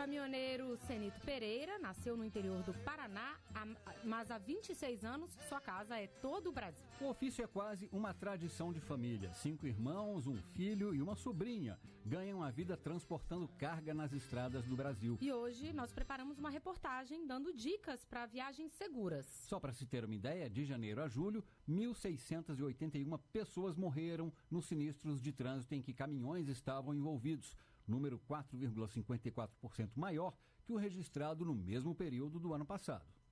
caminhoneiro Cenito Pereira nasceu no interior do Paraná, mas há 26 anos sua casa é todo o Brasil. O ofício é quase uma tradição de família. 5 irmãos, um filho e uma sobrinha ganham a vida transportando carga nas estradas do Brasil. E hoje nós preparamos uma reportagem dando dicas para viagens seguras. Só para se ter uma ideia, de janeiro a julho, 1.681 pessoas morreram nos sinistros de trânsito em que caminhões estavam envolvidos, número 4,54% maior que o registrado no mesmo período do ano passado.